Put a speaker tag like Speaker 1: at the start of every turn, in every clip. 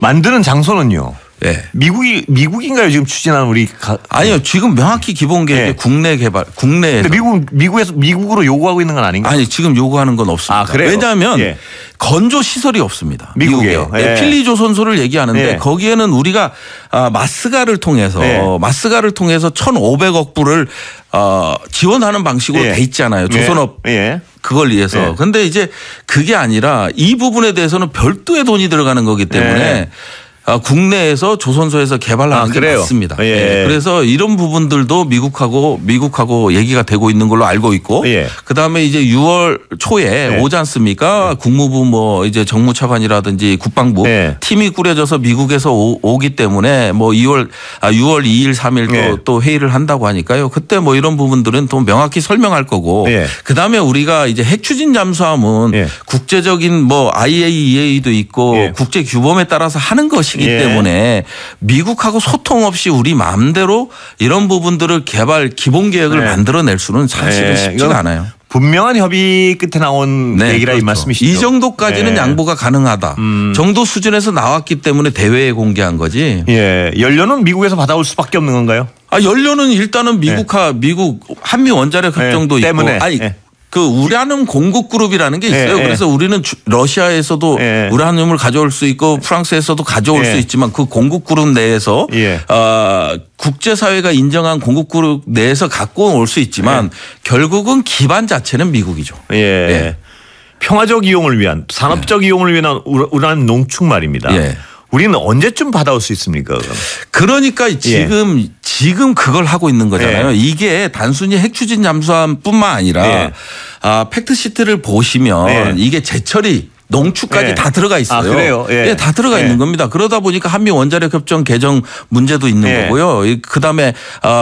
Speaker 1: 만드는 장소는요?
Speaker 2: 네.
Speaker 1: 미국인가요? 지금 추진하는 우리
Speaker 2: 아니요. 지금 명확히 기본 계획이
Speaker 1: 네.
Speaker 2: 국내 개발, 국내에서.
Speaker 1: 근데 미국에서 미국으로 요구하고 있는 건 아닌가요?
Speaker 2: 아니, 지금 요구하는 건 없습니다.
Speaker 1: 아, 그래요?
Speaker 2: 왜냐하면
Speaker 1: 예.
Speaker 2: 건조 시설이 없습니다.
Speaker 1: 미국에요.
Speaker 2: 미국에.
Speaker 1: 예.
Speaker 2: 필리 조선소를 얘기하는데
Speaker 1: 예.
Speaker 2: 거기에는 우리가 마스가를 통해서
Speaker 1: 예.
Speaker 2: 1,500억 불을 지원하는 방식으로
Speaker 1: 예.
Speaker 2: 돼 있잖아요. 조선업
Speaker 1: 예.
Speaker 2: 그걸 위해서.
Speaker 1: 예.
Speaker 2: 그런데 이제 그게 아니라 이 부분에 대해서는 별도의 돈이 들어가는 거기 때문에
Speaker 1: 예.
Speaker 2: 국내에서 조선소에서 개발하는 게
Speaker 1: 그래요?
Speaker 2: 맞습니다.
Speaker 1: 예.
Speaker 2: 그래서 이런 부분들도 미국하고 얘기가 되고 있는 걸로 알고 있고
Speaker 1: 예.
Speaker 2: 그다음에 이제 6월 초에
Speaker 1: 예.
Speaker 2: 오지 않습니까? 국무부 뭐 이제 정무차관이라든지 국방부
Speaker 1: 예.
Speaker 2: 팀이 꾸려져서 미국에서 오기 때문에 뭐 6월 2일 3일
Speaker 1: 예.
Speaker 2: 또 회의를 한다고 하니까요. 그때 뭐 이런 부분들은 또 명확히 설명할 거고
Speaker 1: 예.
Speaker 2: 그다음에 우리가 이제 핵 추진 잠수함은
Speaker 1: 예.
Speaker 2: 국제적인 뭐 IAEA도 있고
Speaker 1: 예.
Speaker 2: 국제 규범에 따라서 하는 것이기
Speaker 1: 예.
Speaker 2: 때문에 미국하고 소통 없이 우리 마음대로 이런 부분들을 기본 계획을
Speaker 1: 네.
Speaker 2: 만들어낼 수는 사실은 쉽지가 않아요.
Speaker 1: 분명한 협의 끝에 나온 얘기라 이 말씀이시죠.
Speaker 2: 이 정도까지는
Speaker 1: 네.
Speaker 2: 양보가 가능하다. 정도 수준에서 나왔기 때문에 대회에 공개한 거지.
Speaker 1: 예. 연료는 미국에서 받아올 수밖에 없는 건가요?
Speaker 2: 연료는 일단은 미국 한미 원자력 협정도
Speaker 1: 네.
Speaker 2: 있고
Speaker 1: 때문에.
Speaker 2: 아니
Speaker 1: 네.
Speaker 2: 그 우라늄 공급 그룹이라는 게 있어요.
Speaker 1: 네.
Speaker 2: 그래서 우리는 러시아에서도
Speaker 1: 네.
Speaker 2: 우라늄을 가져올 수 있고 프랑스에서도 가져올
Speaker 1: 네.
Speaker 2: 수 있지만 그 공급 그룹 내에서
Speaker 1: 예.
Speaker 2: 국제사회가 인정한 공급 그룹 내에서 갖고 올 수 있지만 결국은 기반 자체는 미국이죠.
Speaker 1: 예.
Speaker 2: 예.
Speaker 1: 평화적 이용을 위한 산업적 이용을 위한 우라늄 농축 말입니다.
Speaker 2: 예.
Speaker 1: 우리는 언제쯤 받아올 수 있습니까? 그럼?
Speaker 2: 그러니까 지금 그걸 하고 있는 거잖아요.
Speaker 1: 예.
Speaker 2: 이게 단순히 핵 추진 잠수함뿐만 아니라
Speaker 1: 예.
Speaker 2: 팩트 시트를 보시면
Speaker 1: 예.
Speaker 2: 이게 재처리 농축까지
Speaker 1: 예.
Speaker 2: 다 들어가 있어요.
Speaker 1: 아, 그래요? 예.
Speaker 2: 다 들어가
Speaker 1: 예.
Speaker 2: 있는 겁니다. 그러다 보니까 한미 원자력 협정 개정 문제도 있는
Speaker 1: 예.
Speaker 2: 거고요. 그다음에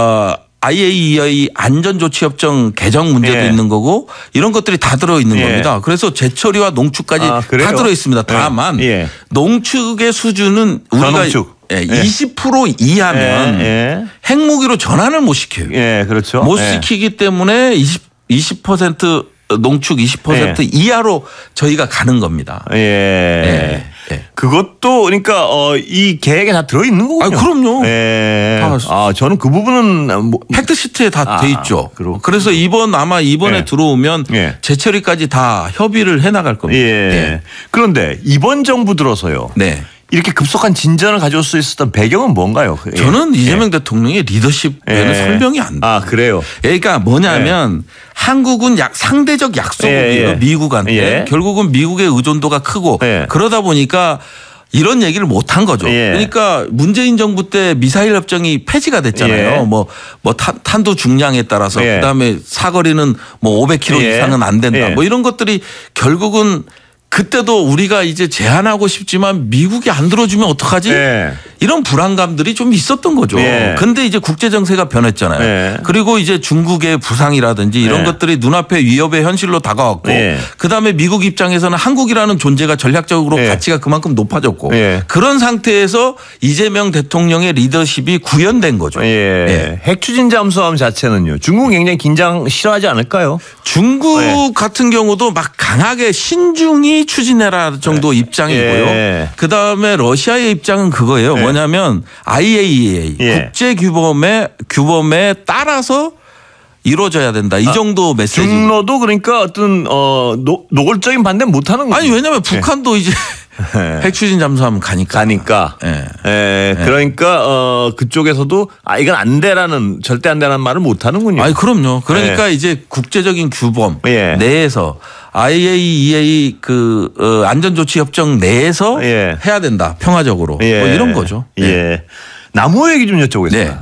Speaker 2: IAEA 안전조치협정 개정 문제도
Speaker 1: 예.
Speaker 2: 있는 거고 이런 것들이 다 들어 있는
Speaker 1: 예.
Speaker 2: 겁니다. 그래서 재처리와 농축까지
Speaker 1: 그래요?
Speaker 2: 다 들어 있습니다. 다만
Speaker 1: 예.
Speaker 2: 농축의 수준은 우리가
Speaker 1: 저농축.
Speaker 2: 20% 이하면
Speaker 1: 예.
Speaker 2: 핵무기로 전환을 못 시켜요.
Speaker 1: 예, 그렇죠.
Speaker 2: 못
Speaker 1: 예.
Speaker 2: 시키기 때문에 20% 농축 20%
Speaker 1: 예.
Speaker 2: 이하로 저희가 가는 겁니다.
Speaker 1: 예. 그것도 그러니까 이 계획에 다 들어 있는 거군요.
Speaker 2: 그럼요.
Speaker 1: 예.
Speaker 2: 다
Speaker 1: 저는 그 부분은
Speaker 2: 팩트 시트에 다 돼 있죠.
Speaker 1: 그렇군요.
Speaker 2: 그래서 이번에
Speaker 1: 예.
Speaker 2: 들어오면
Speaker 1: 예.
Speaker 2: 재처리까지 다 협의를 해 나갈 겁니다.
Speaker 1: 예. 그런데 이번 정부 들어서요.
Speaker 2: 네.
Speaker 1: 이렇게 급속한 진전을 가져올 수 있었던 배경은 뭔가요?
Speaker 2: 저는 이재명 대통령의 리더십 외에는 설명이 안 돼요.
Speaker 1: 그래요.
Speaker 2: 그러니까 뭐냐면 한국은 상대적 약소국이에요. 미국한테. 결국은 미국의 의존도가 크고 그러다 보니까 이런 얘기를 못 한 거죠. 그러니까 문재인 정부 때 미사일 협정이 폐지가 됐잖아요. 뭐 탄도 중량에 따라서 그다음에 사거리는 뭐 500km 이상은 안 된다. 뭐 이런 것들이 결국은 그때도 우리가 이제 제한하고 싶지만 미국이 안 들어주면 어떡하지? 이런 불안감들이 좀 있었던 거죠. 그런데 이제 국제 정세가 변했잖아요. 그리고 이제 중국의 부상이라든지 이런 것들이 눈앞에 위협의 현실로 다가왔고 그다음에 미국 입장에서는 한국이라는 존재가 전략적으로 가치가 그만큼 높아졌고 그런 상태에서 이재명 대통령의 리더십이 구현된 거죠.
Speaker 1: 핵 추진 잠수함 자체는요. 중국 굉장히 긴장 싫어하지 않을까요?
Speaker 2: 중국 같은 경우도 막 강하게 신중히 추진해라 정도 입장이고요. 그다음에 러시아의 입장은 그거예요. 뭐냐면 IAEA 국제 규범에 따라서 이루어져야 된다. 이 정도 메시지.
Speaker 1: 중로도 그러니까 어떤 노골적인 반대는 못 하는 거죠.
Speaker 2: 아니 왜냐하면 북한도 이제 핵 추진 잠수함 가니까.
Speaker 1: 그러니까 그쪽에서도 이건 안 돼라는 절대 안 돼라는 말을 못 하는군요.
Speaker 2: 아니 그럼요. 그러니까 이제 국제적인 규범 내에서 IAEA 안전조치협정 내에서 해야 된다. 평화적으로. 뭐 이런 거죠.
Speaker 1: 남우 얘기 좀 여쭤보겠습니다.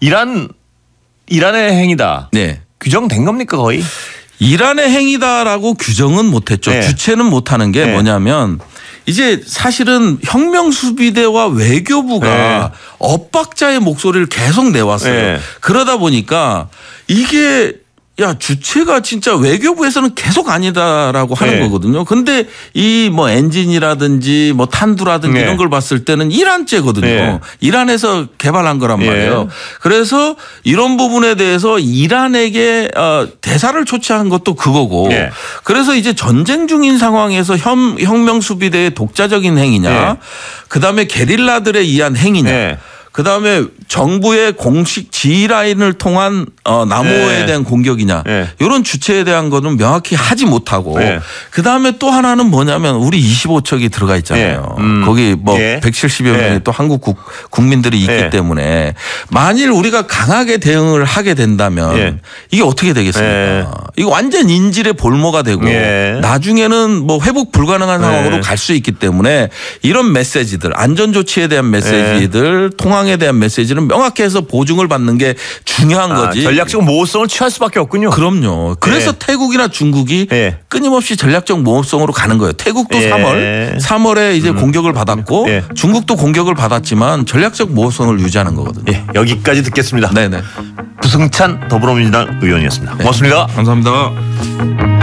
Speaker 1: 이란의 행위다. 규정된 겁니까 거의?
Speaker 2: 이란의 행위다라고 규정은 못했죠. 주체는 못하는 게 뭐냐면 이제 사실은 혁명수비대와 외교부가 엇박자의 목소리를 계속 내왔어요. 그러다 보니까 이게 야, 주체가 진짜 외교부에서는 계속 아니다라고 하는 거거든요. 근데 이 뭐 엔진이라든지 뭐 탄두라든지 이런 걸 봤을 때는 이란제거든요. 이란에서 개발한 거란 말이에요. 그래서 이런 부분에 대해서 이란에게 대사를 조치한 것도 그거고. 그래서 이제 전쟁 중인 상황에서 혁명수비대의 독자적인 행위냐. 그다음에 게릴라들에 의한 행위냐. 그다음에 정부의 공식 지휘라인을 통한 남호에 대한 공격이냐. 이런 주체에 대한 거는 명확히 하지 못하고 그다음에 또 하나는 뭐냐면 우리 25척이 들어가 있잖아요. 거기 뭐 170여 명의 또 한국 국민들이 있기 때문에 만일 우리가 강하게 대응을 하게 된다면 이게 어떻게 되겠습니까? 이거 완전 인질의 볼모가 되고 나중에는 뭐 회복 불가능한 상황으로 갈 수 있기 때문에 이런 메시지들 안전조치에 대한 메시지들 통항에 대한 메시지는 명확히 해서 보증을 받는 게 중요한 거지.
Speaker 1: 전략적 모호성을 취할 수밖에 없군요.
Speaker 2: 그럼요. 그래서 태국이나 중국이 끊임없이 전략적 모호성으로 가는 거예요. 태국도 3월에 이제 공격을 받았고 중국도 공격을 받았지만 전략적 모호성을 유지하는 거거든요.
Speaker 1: 여기까지 듣겠습니다.
Speaker 2: 네네.
Speaker 1: 부승찬 더불어민주당 의원이었습니다. 고맙습니다.
Speaker 2: 감사합니다.